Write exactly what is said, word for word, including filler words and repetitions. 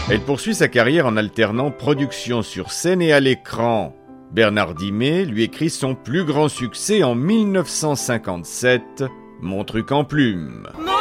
Elle poursuit sa carrière en alternant production sur scène et à l'écran. Bernard Dimet lui écrit son plus grand succès en mille neuf cent cinquante-sept, Mon truc en plume.